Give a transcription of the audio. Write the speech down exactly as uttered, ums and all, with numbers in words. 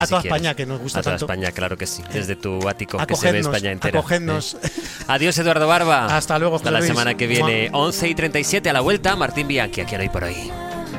A si toda quieres. España, que nos gusta A toda tanto. España, claro que sí. Desde tu ático, que Acogednos, se ve España entera. acogednos. ¿eh? Adiós, Eduardo Barba. Hasta luego, José Hasta la Luis. semana que viene. once y treinta y siete a la vuelta, Martín Bianchi, aquí en Hoy por Hoy.